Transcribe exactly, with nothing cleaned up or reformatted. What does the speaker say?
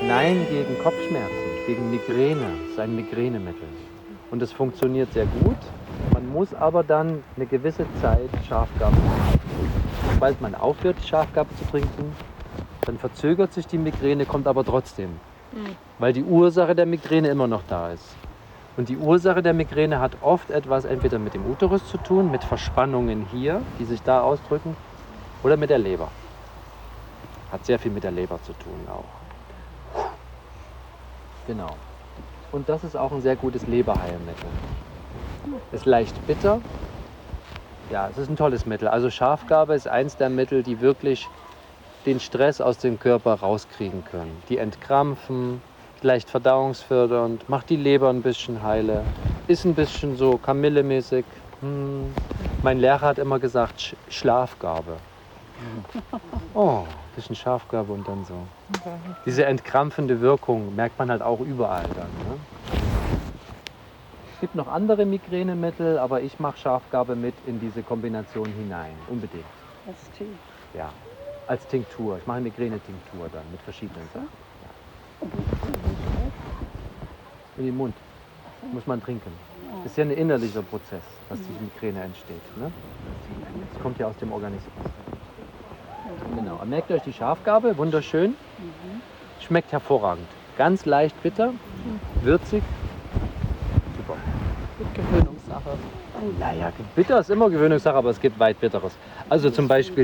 Nein, gegen Kopfschmerzen, gegen Migräne. Das ist ein Migränemittel. Und es funktioniert sehr gut. Man muss aber dann eine gewisse Zeit Schafgarbe trinken. Sobald man aufhört, Schafgarbe zu trinken, dann verzögert sich die Migräne, kommt aber trotzdem. Mhm. Weil die Ursache der Migräne immer noch da ist. Und die Ursache der Migräne hat oft etwas entweder mit dem Uterus zu tun, mit Verspannungen hier, die sich da ausdrücken, oder mit der Leber. Hat sehr viel mit der Leber zu tun auch. Genau. Und das ist auch ein sehr gutes Leberheilmittel. Ist leicht bitter. Ja, es ist ein tolles Mittel. Also Schafgarbe ist eins der Mittel, die wirklich den Stress aus dem Körper rauskriegen können. Die entkrampfen, leicht verdauungsfördernd, macht die Leber ein bisschen heile, ist ein bisschen so Kamillemäßig. Hm. Mein Lehrer hat immer gesagt, Sch Schlafgarbe. Oh, ein bisschen Schafgarbe und dann so. Diese entkrampfende Wirkung merkt man halt auch überall dann. Ne? Es gibt noch andere Migränemittel, aber ich mache Schafgarbe mit in diese Kombination hinein, unbedingt. Das Tee. Ja, als Tinktur. Ich mache eine Migräne-Tinktur dann mit verschiedenen Sachen. In den Mund muss man trinken. Das ist ja ein innerlicher Prozess, dass die Migräne entsteht. Ne? Das kommt ja aus dem Organismus. Genau. Und merkt euch die Schafgarbe, wunderschön. Schmeckt hervorragend. Ganz leicht bitter, würzig. Super. Mit Gewöhnungssache. Naja, bitter ist immer Gewöhnungssache, aber es gibt weit bitteres. Also zum Beispiel